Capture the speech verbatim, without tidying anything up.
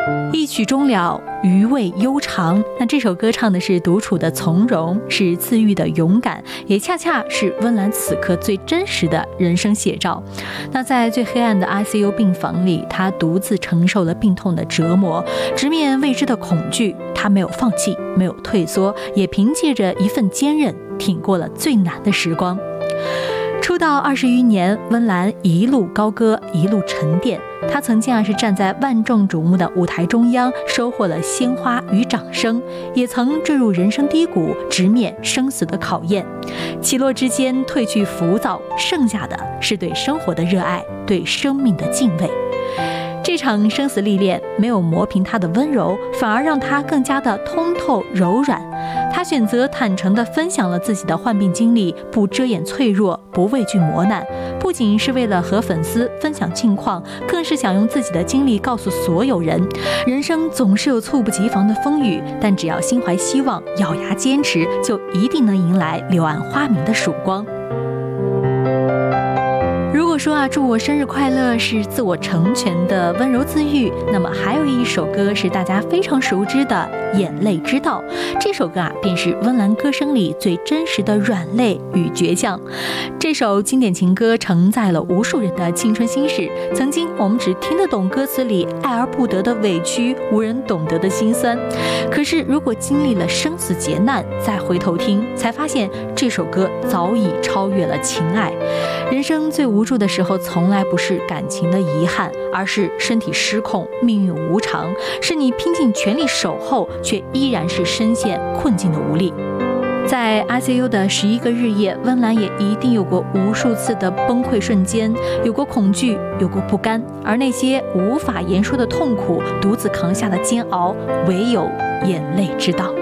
一曲终了，余味悠长。那这首歌唱的是独处的从容，是自愈的勇敢，也恰恰是温岚此刻最真实的人生写照。那在最黑暗的 I C U 病房里，她独自承受了病痛的折磨，直面未知的恐惧，她没有放弃，没有退缩，也凭借着一份坚韧，挺过了最难的时光。出道二十余年，温岚一路高歌，一路沉淀。她曾经啊是站在万众瞩目的舞台中央，收获了鲜花与掌声，也曾坠入人生低谷，直面生死的考验。起落之间褪去浮躁，剩下的是对生活的热爱，对生命的敬畏。这场生死历练没有磨平她的温柔，反而让她更加的通透柔软。她选择坦诚地分享了自己的患病经历，不遮掩脆弱，不畏惧磨难，不仅是为了和粉丝分享近况，更是想用自己的经历告诉所有人，人生总是有猝不及防的风雨，但只要心怀希望，咬牙坚持，就一定能迎来柳暗花明的曙光。如果说啊，祝我生日快乐是自我成全的温柔自愈，那么还有一首歌是大家非常熟知的《眼泪之道》。这首歌啊，便是温岚歌声里最真实的软肋与倔强。这首经典情歌承载了无数人的青春心事，曾经我们只听得懂歌词里爱而不得的委屈，无人懂得的心酸。可是如果经历了生死劫难，再回头听，才发现这首歌早已超越了情爱。人生最无助的时候，从来不是感情的遗憾，而是身体失控，命运无常，是你拼尽全力守候，却依然是深陷困境的无力。在 I C U 的十一个日夜，温岚也一定有过无数次的崩溃瞬间，有过恐惧，有过不甘，而那些无法言说的痛苦，独自扛下的煎熬，唯有眼泪知道。